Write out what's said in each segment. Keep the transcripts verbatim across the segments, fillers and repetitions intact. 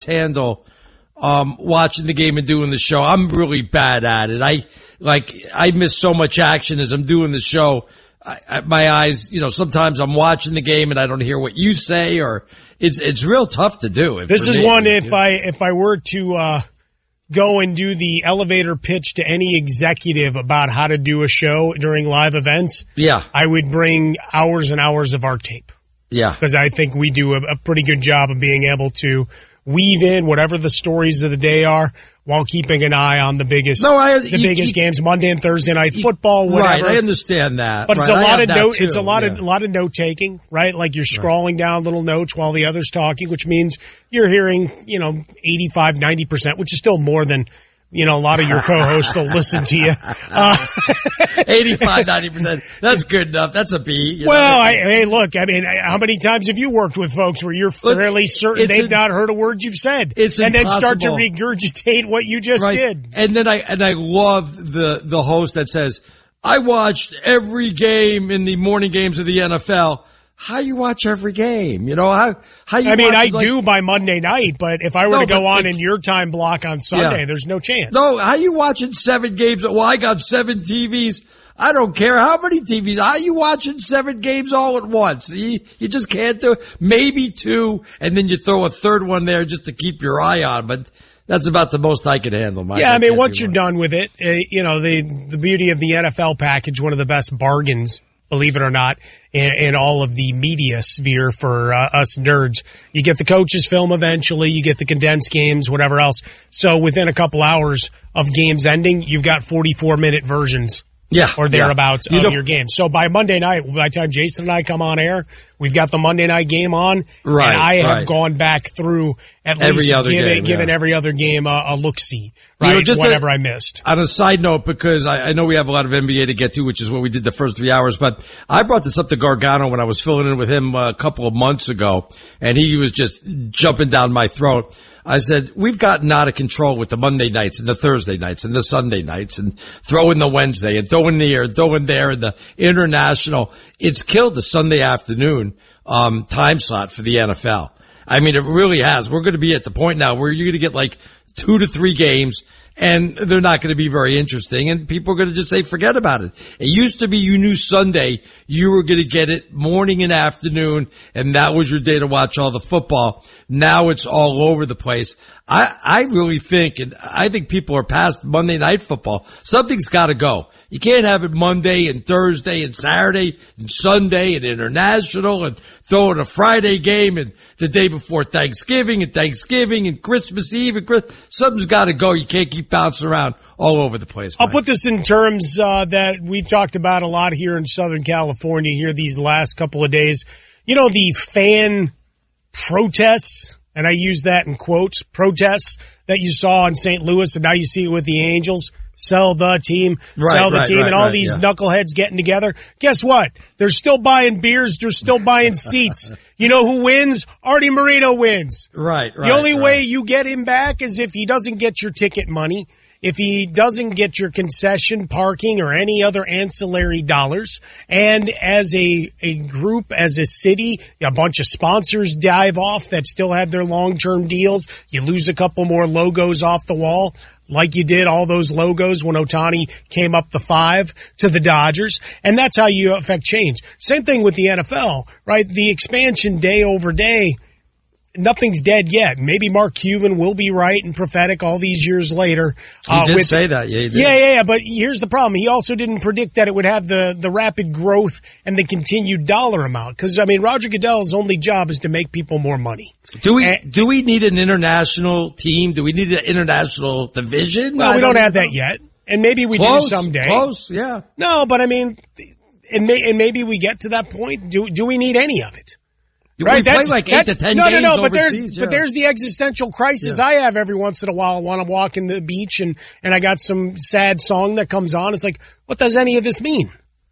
handle um, watching the game and doing the show. I'm really bad at it. I like I miss so much action as I'm doing the show. I, I, my eyes, you know, sometimes I'm watching the game and I don't hear what you say, or it's it's real tough to do. This is me, one if I if I were to uh, go and do the elevator pitch to any executive about how to do a show during live events. Yeah, I would bring hours and hours of our tape. Yeah, because I think we do a, a pretty good job of being able to weave in whatever the stories of the day are while keeping an eye on the biggest, no, I, the you, biggest you, games, Monday and Thursday night football, whatever. Right, I understand that, but right, it's a lot of note. Too, it's a lot yeah. of a lot of note taking, right? Like you're scrolling right. down little notes while the other's talking, which means you're hearing, you know, eighty-five, ninety percent, which is still more than. You know, a lot of your co-hosts will listen to you. Uh, eighty-five, ninety percent. That's good enough. That's a B. You well, know? I, hey, look, I mean, how many times have you worked with folks where you're fairly certain they've a, not heard a word you've said? It's and impossible. Then start to regurgitate what you just right. did. And then I, and I love the, the host that says, I watched every game in the morning games of the N F L. How you watch every game? You know, how, how you I mean, I like, do by Monday night, but if I were no, to go on it, in your time block on Sunday, yeah. there's no chance. No, how you watching seven games? Well, I got seven T Vs. I don't care how many T Vs. How you watching seven games all at once? You, you just can't do it. Maybe two, and then you throw a third one there just to keep your eye on, but that's about the most I can handle. Mike. Yeah, I mean, once you're one. done with it, uh, you know, the, the beauty of the N F L package, one of the best bargains, believe it or not, in, in all of the media sphere for uh, us nerds. You get the coaches film eventually, you get the condensed games, whatever else. So within a couple hours of games ending, you've got forty-four minute versions. Yeah, or thereabouts yeah. of you your game. So by Monday night, by the time Jason and I come on air, we've got the Monday night game on, right, and I have right. gone back through at every least other given, game, given yeah. every other game a, a look-see, right, you know, just whatever a, I missed. On a side note, because I, I know we have a lot of N B A to get to, which is what we did the first three hours, but I brought this up to Gargano when I was filling in with him a couple of months ago, and he was just jumping down my throat. I said, we've gotten out of control with the Monday nights and the Thursday nights and the Sunday nights and throwing the Wednesday and throwing here and throwing there and the international. It's killed the Sunday afternoon um time slot for the N F L. I mean, it really has. We're going to be at the point now where you're going to get like two to three games and they're not going to be very interesting, and people are going to just say, forget about it. It used to be you knew Sunday, you were going to get it morning and afternoon, and that was your day to watch all the football. Now it's all over the place. I, I really think, and I think people are past Monday Night Football. Something's got to go. You can't have it Monday and Thursday and Saturday and Sunday and international and throw in a Friday game and the day before Thanksgiving and Thanksgiving and Christmas Eve and Christmas. Something's got to go. You can't keep bouncing around all over the place. I'll put this in terms uh, that we've talked about a lot here in Southern California here these last couple of days. You know, the fan protests, and I use that in quotes, protests that you saw in Saint Louis, and now you see it with the Angels. Sell the team, right, sell the right, team, right, and all right, these yeah. knuckleheads getting together. Guess what? They're still buying beers. They're still buying seats. You know who wins? Artie Moreno wins. Right, right. The only right. way you get him back is if he doesn't get your ticket money, if he doesn't get your concession, parking, or any other ancillary dollars. And as a, a group, as a city, a bunch of sponsors dive off that still have their long-term deals. You lose a couple more logos off the wall, like you did all those logos when Ohtani came up the five to the Dodgers. And that's how you affect change. Same thing with the N F L, right? The expansion day over day, nothing's dead yet. Maybe Mark Cuban will be right and prophetic all these years later. He uh, did with, say that. Yeah, he did. yeah, yeah, yeah. But here's the problem. He also didn't predict that it would have the, the rapid growth and the continued dollar amount. Because, I mean, Roger Goodell's only job is to make people more money. Do we and, do we need an international team? Do we need an international division? Well, I we don't, don't have know. that yet. And maybe we close, do someday. Close, yeah. No, but I mean, and, may, and maybe we get to that point. Do do we need any of it? Right, We play like eight to ten no, games no, no. But overseas, there's, yeah. but there's the existential crisis yeah. I have every once in a while. I want to walk in the beach and and I got some sad song that comes on. It's like, what does any of this mean?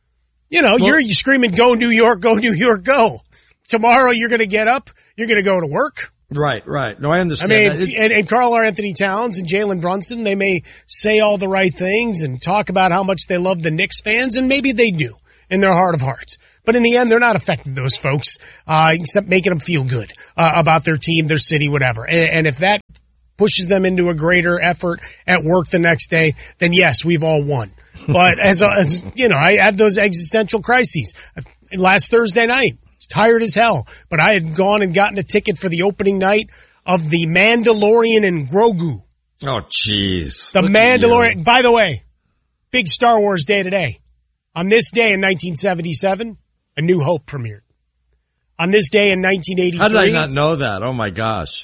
You know, well, you're, you're screaming, "Go New York, go New York, go!" Tomorrow you're going to get up, you're going to go to work. Right, right. No, I understand. I mean, that. It, and, and Carl R. Anthony Towns and Jalen Brunson, they may say all the right things and talk about how much they love the Knicks fans, and maybe they do in their heart of hearts. But But in the end, they're not affecting those folks, uh, except making them feel good uh, about their team, their city, whatever. And, and if that pushes them into a greater effort at work the next day, then yes, we've all won. But as, as you know, I had those existential crises last Thursday night. I was tired as hell, but I had gone and gotten a ticket for the opening night of The Mandalorian and Grogu. Oh, jeez. The Mandalorian. By the way, big Star Wars day today. On this day in nineteen seventy-seven, A New Hope premiered. On this day in nineteen eighty-three... How did I not know that? Oh, my gosh.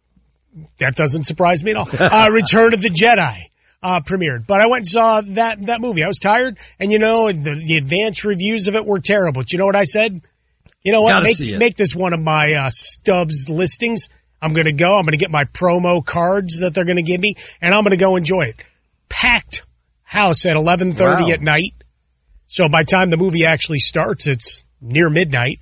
That doesn't surprise me at all. Uh, Return of the Jedi uh, premiered. But I went and saw that, that movie. I was tired, and, you know, the, the advanced reviews of it were terrible. But you know what I said? You know what? Gotta Make, see it. make this one of my uh, Stubbs listings. I'm going to go. I'm going to get my promo cards that they're going to give me, and I'm going to go enjoy it. Packed house at eleven thirty Wow. at night. So by the time the movie actually starts, it's near midnight.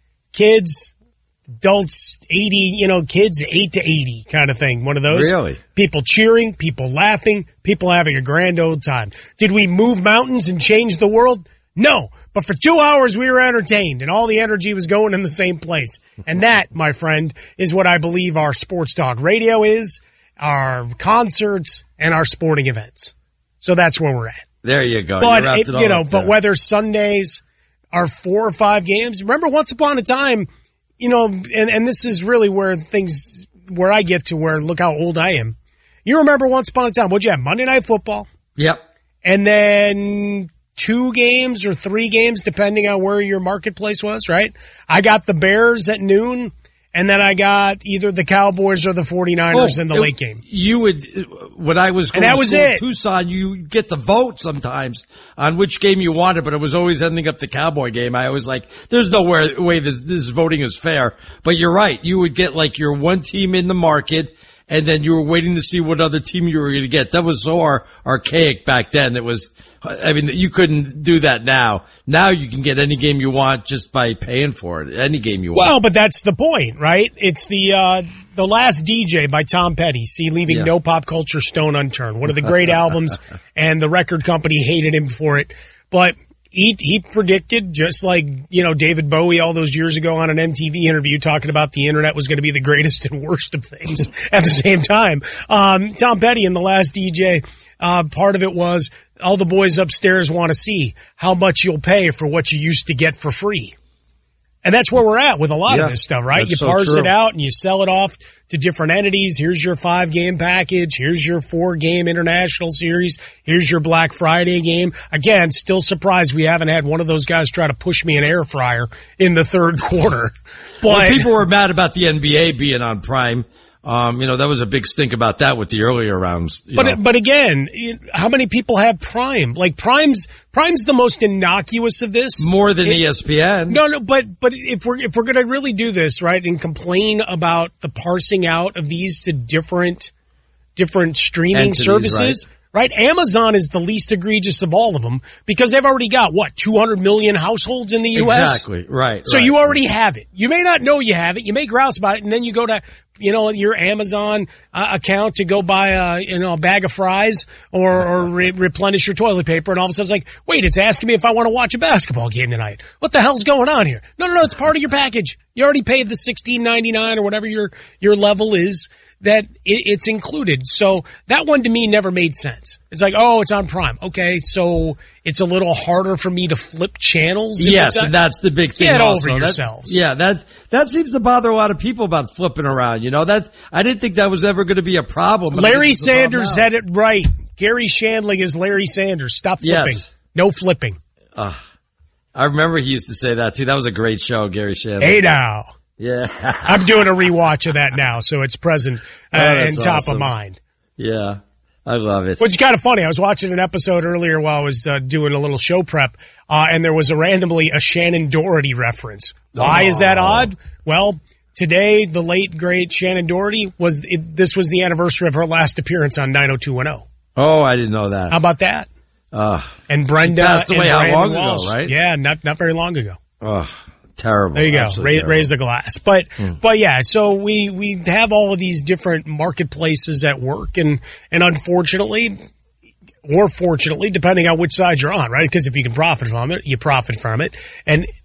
Kids, adults, eighty, you know, kids eight to eighty kind of thing. One of those. Really? People cheering, people laughing, people having a grand old time. Did we move mountains and change the world? No. But for two hours we were entertained and all the energy was going in the same place. And that, my friend, is what I believe our Sports Talk Radio is, our concerts, and our sporting events. So that's where we're at. There you go. But, You wrapped it, it all you know, up but there. whether Sundays are four or five games, remember once upon a time, you know, and, and this is really where things, where I get to where, look how old I am. You remember once upon a time, what'd you have? Monday Night Football. Yep. And then two games or three games, depending on where your marketplace was, right? I got the Bears at noon. And then I got either the Cowboys or the 49ers Oh, in the it- late game. You would, when I was going And that to was school in it. Tucson, you get the vote sometimes on which game you wanted, but it was always ending up the Cowboy game. I was like, there's no way, way this, this voting is fair. But you're right. You would get like your one team in the market, and then you were waiting to see what other team you were going to get. That was so ar- archaic back then. It was, I mean, you couldn't do that now. Now you can get any game you want just by paying for it. Any game you want. Well, but that's the point, right? It's the uh, the Last D J by Tom Petty. See, leaving Yeah. no pop culture stone unturned. One of the great albums, and the record company hated him for it. But he he predicted, just like, you know, David Bowie all those years ago on an M T V interview talking about the internet was going to be the greatest and worst of things at the same time. Um, Tom Petty in The Last D J, uh, part of it was all the boys upstairs want to see how much you'll pay for what you used to get for free. And that's where we're at with a lot Yeah, of this stuff, right? that's You so parse true. it out and you sell it off to different entities. Here's your five game package. Here's your four game international series. Here's your Black Friday game. Again, still surprised we haven't had one of those guys try to push me an air fryer in the third quarter. But Well, people were mad about the N B A being on Prime. Um, you know, that was a big stink about that with the earlier rounds. you But know. but again, how many people have Prime? Like Prime's Prime's the most innocuous of this. More than It- E S P N. No, no, but but if we're if we're gonna really do this, right, and complain about the parsing out of these to different different streaming Entities, services, right. Amazon is the least egregious of all of them because they've already got what two hundred million households in the U S. Exactly. Right. So right. you already have it. You may not know you have it. You may grouse about it, and then you go to, you know, your Amazon uh, account to go buy a, you know, a bag of fries or, or re- replenish your toilet paper, and all of a sudden it's like, wait, it's asking me if I want to watch a basketball game tonight. What the hell's going on here? No, no, no, it's part of your package. You already paid the sixteen ninety-nine or whatever your your level is. That it, it's included. So that one to me never made sense. It's like, oh, it's on Prime. Okay, so it's a little harder for me to flip channels. if Yes, it's on- and that's the big thing. Get also. over That- yourselves. yeah, that that seems to bother a lot of people about flipping around. You know that I didn't think that was ever going to be a problem. but I Larry think it's a problem Sanders now. had it right. Gary Shandling is Larry Sanders. Stop flipping. Yes. No flipping. I remember he used to say that too. That was a great show, Gary Shandling. Hey now. Yeah, I'm doing a rewatch of that now, so it's present uh, Oh, and that's top awesome. of mind. yeah, I love it. Which is kind of funny. I was watching an episode earlier while I was uh, doing a little show prep, uh, and there was a randomly a Shannon Doherty reference. Why is that Oh. odd? Well, today, the late, great Shannon Doherty, was it, this was the anniversary of her last appearance on nine oh two one oh. Oh, I didn't know that. How about that? Uh, And Brenda She passed away and how Brandon long ago, Walsh. right? Yeah, not not very long ago. oh, terrible. There you go. Absolutely Raise, terrible. raise a glass. But, but yeah, so we, we have all of these different marketplaces at work, and, and unfortunately, or fortunately, depending on which side you're on, right? Because if you can profit from it, you profit from it. And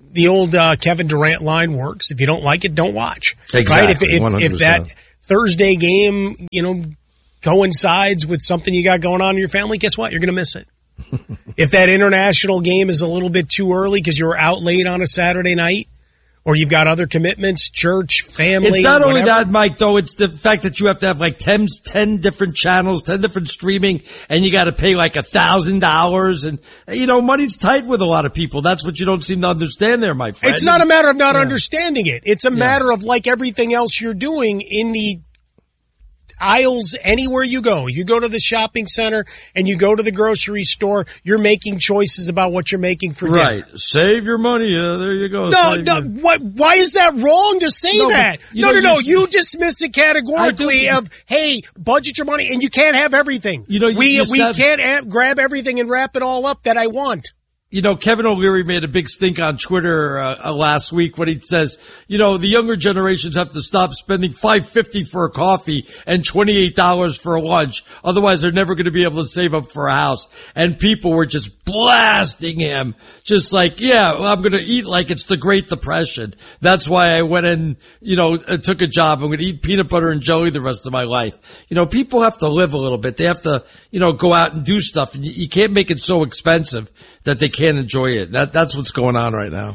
the old uh, Kevin Durant line works. If you don't like it, don't watch. Exactly. Right? If, if, if that Thursday game, you know, coincides with something you got going on in your family, guess what? You're going to miss it. If that international game is a little bit too early because you were out late on a Saturday night, or you've got other commitments, church, family. It's not whatever. only that, Mike, though. It's the fact that you have to have like ten, ten different channels, ten different streaming, and you got to pay like a thousand dollars. And, you know, money's tight with a lot of people. That's what you don't seem to understand there, my friend. It's not a matter of not yeah. understanding it. It's a matter yeah. of like everything else you're doing in the aisles anywhere you go. You go to the shopping center and you go to the grocery store, you're making choices about what you're making for dinner. Right. Save your money. Uh, there you go. No, Save no. your... What, why is that wrong to say no, that? You no, know, no, no. You, you dismiss it categorically do, of, hey, budget your money and you can't have everything. You know, you, we, you we said, can't have, grab everything and wrap it all up that I want. You know, Kevin O'Leary made a big stink on Twitter uh, last week when he says, you know, the younger generations have to stop spending five fifty for a coffee and twenty-eight dollars for a lunch. Otherwise, they're never going to be able to save up for a house. And people were just blasting him, just like, yeah, well, I'm going to eat like it's the Great Depression. That's why I went and, you know, took a job. I'm going to eat peanut butter and jelly the rest of my life. You know, people have to live a little bit. They have to, you know, go out and do stuff. And you, you can't make it so expensive that they can't enjoy it. That that's what's going on right now.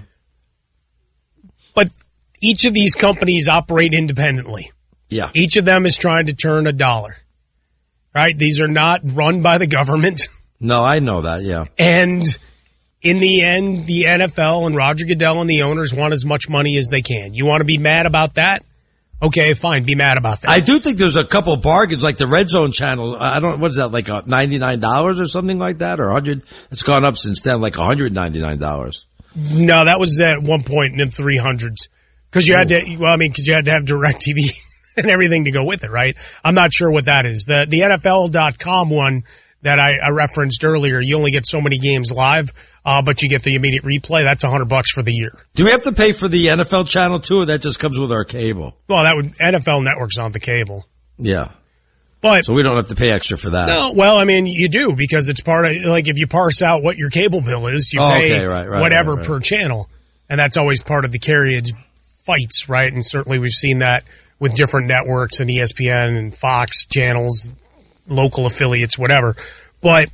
But each of these companies operate independently. Yeah. Each of them is trying to turn a dollar. Right? These are not run by the government. No, I know that, yeah. And in the end, the N F L and Roger Goodell and the owners want as much money as they can. You want to be mad about that? Okay, fine, be mad about that. I do think there's a couple of bargains, like the Red Zone channel. I don't, what is that, like ninety-nine dollars or something like that, or one hundred? It's gone up since then, like one hundred ninety-nine dollars. No, that was at one point in the three hundreds. Because you Ooh. had to, well, I mean, because you had to have DirecTV and everything to go with it, right? I'm not sure what that is. The the N F L dot com one that I, I referenced earlier, you only get so many games live. Uh, but you get the immediate replay. That's a hundred bucks for the year. Do we have to pay for the N F L channel too, or that just comes with our cable? Well, that would, N F L Network's on the cable. Yeah. But. So we don't have to pay extra for that. No, well, I mean, you do, because it's part of, like, if you parse out what your cable bill is, you oh, pay okay, right, right, whatever right, right. per channel. And that's always part of the carriage fights, right? And certainly we've seen that with different networks and E S P N and Fox channels, local affiliates, whatever. But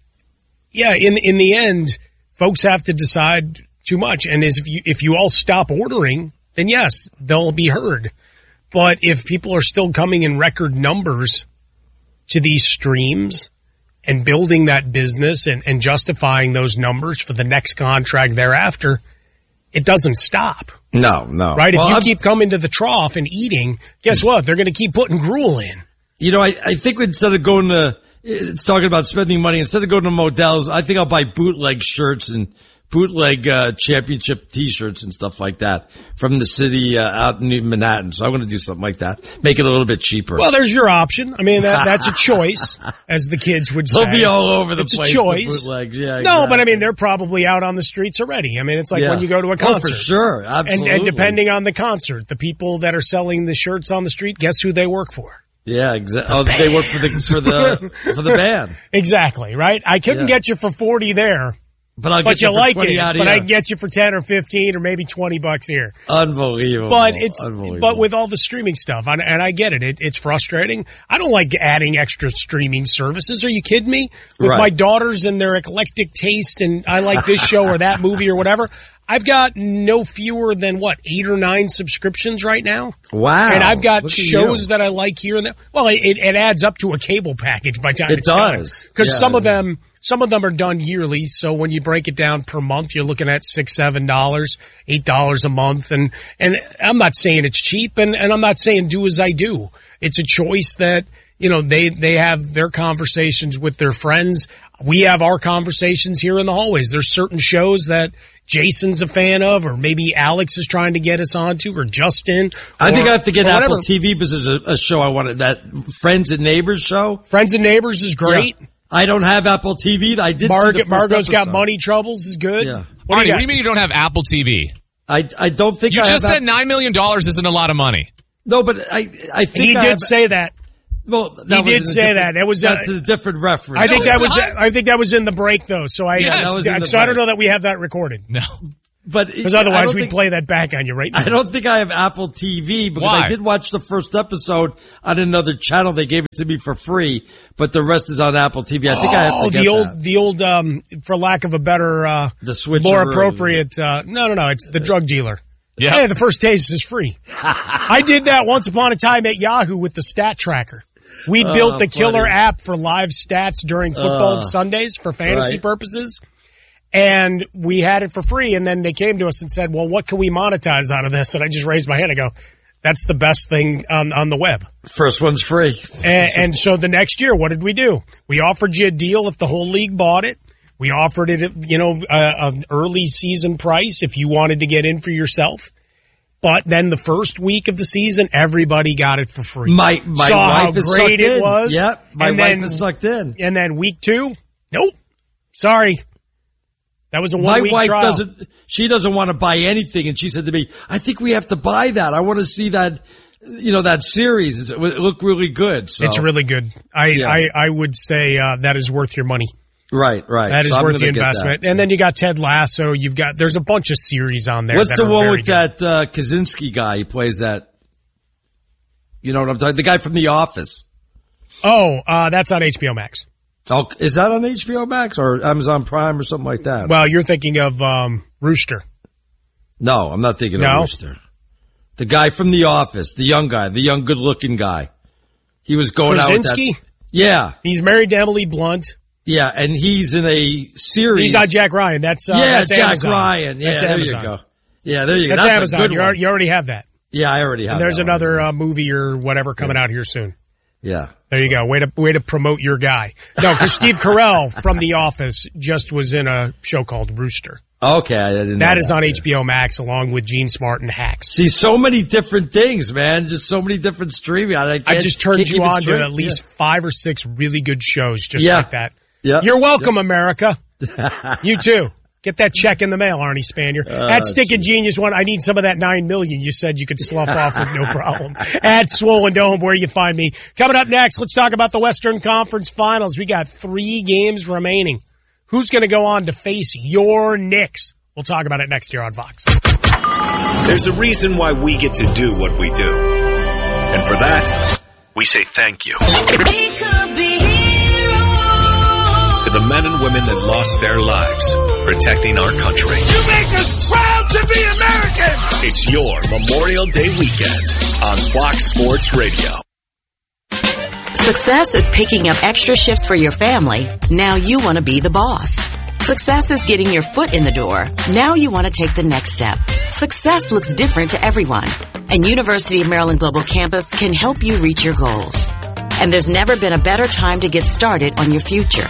yeah, in, in the end, folks have to decide too much. And as if you, if you all stop ordering, then yes, they'll be heard. But if people are still coming in record numbers to these streams and building that business and, and justifying those numbers for the next contract thereafter, it doesn't stop. No, no. Right? Well, if you I'm, keep coming to the trough and eating, guess what? They're going to keep putting gruel in. You know, I, I think instead of going to, it's talking about spending money. Instead of going to Modell's, I think I'll buy bootleg shirts and bootleg uh, championship T-shirts and stuff like that from the city uh, out in Manhattan. So I'm going to do something like that. Make it a little bit cheaper. Well, there's your option. I mean, that, that's a choice, as the kids would say. They'll be all over the it's place. It's a choice. Bootlegs. Yeah, no, exactly. but I mean, they're probably out on the streets already. I mean, it's like yeah. when you go to a concert. Oh, for sure. Absolutely. And, and depending on the concert, the people that are selling the shirts on the street, guess who they work for? Yeah, exactly. Oh, they work for the for the for the band. Exactly, right? I couldn't yeah. get you for forty there, but I'll get but you, you for like twenty it. out But here. I can get you for ten or fifteen or maybe twenty bucks here. Unbelievable. But it's Unbelievable. but with all the streaming stuff, and, and I get it. it. It's frustrating. I don't like adding extra streaming services. Are you kidding me? With right. my daughters and their eclectic taste, and I like this show or that movie or whatever. I've got no fewer than, what, eight or nine subscriptions right now? Wow. And I've got Look shows that I like here and there. Well, it, it adds up to a cable package by the time it it's does. Because yeah. some of them some of them are done yearly, so when you break it down per month, you're looking at six, seven dollars, eight dollars a month. And, and I'm not saying it's cheap, and, and I'm not saying do as I do. It's a choice that, you know, they, they have their conversations with their friends. We have our conversations here in the hallways. There's certain shows that Jason's a fan of, or maybe Alex is trying to get us onto, or Justin. I or, think I have to get Apple Apple T V because there's a, a show I wanted, that Friends and Neighbors show. Friends and Neighbors is great. Yeah. I don't have Apple T V. I did Marg- see the first Margot's episode. Got Money Troubles is good. Yeah. What, Arnie, do you, what do you mean you don't have Apple T V? I, I don't think you I just have said nine million dollars isn't a lot of money. No, but I I think He I did have, say that. Well, he that did say that. That was a, that's a different reference. I think No, that it's was. not. I think that was in the break though. So I. Yes, that was in the so I don't break. know that we have that recorded. No. But because otherwise we'd think, play that back on you right now. I don't think I have Apple T V because Why? I did watch the first episode on another channel. They gave it to me for free, but the rest is on Apple T V. I think oh, I have to get the old, that. the old, um, for lack of a better, uh, The switcheroo. more appropriate. Uh, no, no, no. It's the drug dealer. Yep. Hey, the first taste is free. I did that once upon a time at Yahoo with the Stat Tracker. We Oh, built the killer funny. app for live stats during football Uh, Sundays for fantasy right. purposes. And we had it for free. And then they came to us and said, well, what can we monetize out of this? And I just raised my hand and go, that's the best thing on, on the web. First one's free. And, and so the next year, what did we do? We offered you a deal if the whole league bought it. We offered it, you know, uh, an early season price if you wanted to get in for yourself. But then the first week of the season, everybody got it for free. My my Saw wife how is great sucked it in. was. Yep, my and wife then, is sucked in. And then week two, nope. Sorry. That was a My one week wife trial. doesn't. She doesn't want to buy anything, and she said to me, "I think we have to buy that. I want to see that, you know, that series. It's, it looked really good." So. It's really good. I, Yeah. I, I would say uh, that is worth your money. right, right. That is So I'm worth the gonna get investment. that. And then you got Ted Lasso. You've got there's a bunch of series on there. What's that the are one very with good. that uh, Kaczynski guy? He plays that. You know what I'm talking? The guy from The Office. Oh, uh, that's on H B O Max. Oh, is that on H B O Max or Amazon Prime or something like that? Well, you're thinking of um, Rooster. No, I'm not thinking No? of Rooster. The guy from The Office, the young guy, the young, good-looking guy. He was going out with Krasinski? that. Yeah, He's married to Emily Blunt. yeah, and he's in a series. He's on Jack Ryan. That's uh, yeah, that's Jack Amazon. Ryan. Yeah, that's there Amazon. you go. Yeah, there you go. That's, That's Amazon. a good You one. already, you already have that. Yeah, I already have. And there's that one. another uh, movie or whatever coming out here soon. Yeah. There you go. Way to way to promote your guy. No, because Steve Carell from The Office just was in a show called Rooster. Okay, I didn't know That is on yeah. H B O Max along with Gene Smart and Hacks. See, so many different things, man. Just so many different streaming. I, can't, I just turned can't you keep it on straight. to at least five or six really good shows just Yeah. like that. Yeah. You're welcome, America. You too. Get that check in the mail, Arnie Spanier. Uh, At Stickin' Genius One, I need some of that nine million you said you could slough off with no problem. At Swollen Dome, where you find me. Coming up next, let's talk about the Western Conference Finals. We got three games remaining. Who's going to go on to face your Knicks? We'll talk about it next year on Fox. There's a reason why we get to do what we do. And for that, we say thank you. We could be heroes. To the men and women that lost their lives protecting our country. You make us proud to be American. It's your Memorial Day weekend on Fox Sports Radio. Success is picking up extra shifts for your family. Now you want to be the boss. Success is getting your foot in the door. Now you want to take the next step. Success looks different to everyone, and University of Maryland Global Campus can help you reach your goals. And there's never been a better time to get started on your future.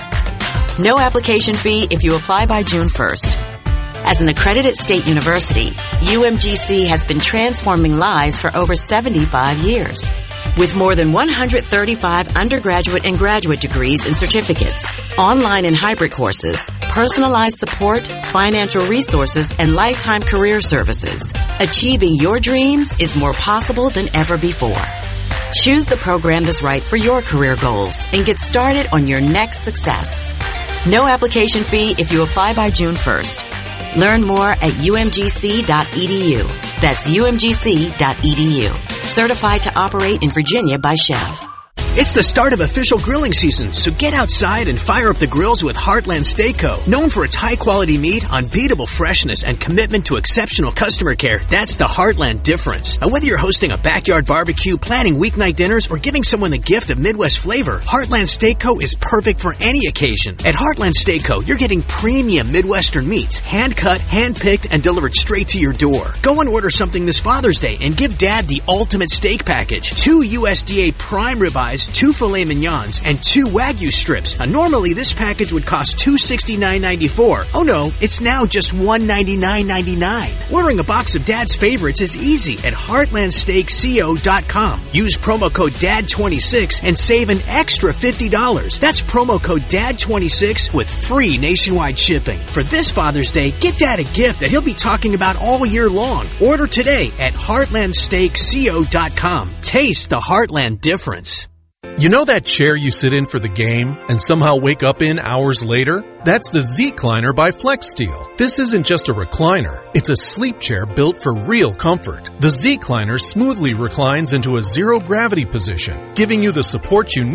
No application fee if you apply by June first. As an accredited state university, U M G C has been transforming lives for over seventy-five years. With more than one hundred thirty-five undergraduate and graduate degrees and certificates, online and hybrid courses, personalized support, financial resources, and lifetime career services, achieving your dreams is more possible than ever before. Choose the program that's right for your career goals and get started on your next success. No application fee if you apply by June first. Learn more at U M G C dot E D U. That's U M G C dot E D U. Certified to operate in Virginia by Chef. It's the start of official grilling season, so get outside and fire up the grills with Heartland Steak Co. Known for its high-quality meat, unbeatable freshness, and commitment to exceptional customer care, that's the Heartland difference. And whether you're hosting a backyard barbecue, planning weeknight dinners, or giving someone the gift of Midwest flavor, Heartland Steak Co. is perfect for any occasion. At Heartland Steak Co., you're getting premium Midwestern meats, hand-cut, hand-picked, and delivered straight to your door. Go and order something this Father's Day and give Dad the ultimate steak package. Two U S D A prime ribeyes, two filet mignons, and two Wagyu strips. Now, normally this package would cost two hundred sixty-nine dollars and ninety-four cents. Oh no, it's now just one hundred ninety-nine dollars and ninety-nine cents. Ordering a box of Dad's favorites is easy at heartland steak co dot com. Use promo code D A D twenty-six and save an extra fifty dollars. That's promo code D A D twenty-six with free nationwide shipping. For this Father's Day, get Dad a gift that he'll be talking about all year long. Order today at heartland steak co dot com. Taste the Heartland difference. You know that chair you sit in for the game and somehow wake up in hours later? That's the Z-Cliner by FlexSteel. This isn't just a recliner. It's a sleep chair built for real comfort. The Z-Cliner smoothly reclines into a zero-gravity position, giving you the support you need